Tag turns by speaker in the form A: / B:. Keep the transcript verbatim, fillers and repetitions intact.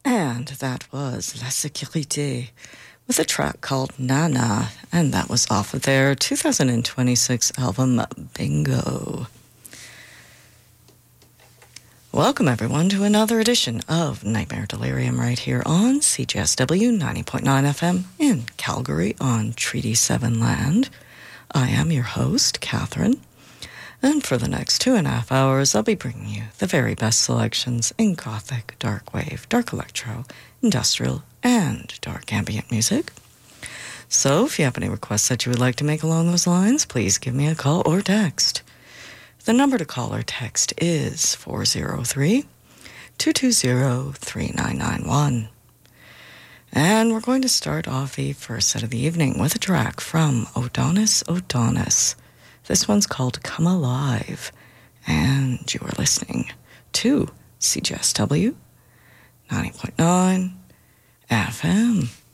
A: And that was La Sécurité with a track called Nana, and that was off of their two thousand twenty-six album Bingo. Welcome, everyone, to another edition of Nightmare Delirium right here on C J S W ninety point nine F M in Calgary on Treaty seven land. I am your host, Catherine, and for the next two and a half hours, I'll be bringing you the very best selections in gothic, dark wave, dark electro, industrial, and dark ambient music. So if you have any requests that you would like to make along those lines, please give me a call or text. The number to call or text is four oh three, two two zero, three nine nine one. And we're going to start off the first set of the evening with a track from Odonis Odonis. This one's called Come Alive, and you are listening to C J S W ninety point nine F M.